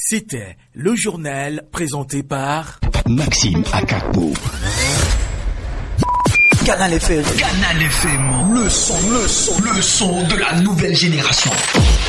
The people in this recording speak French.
C'était le journal présenté par Maxime Akakbo. Canal FM. Canal FM. Le son de la nouvelle génération.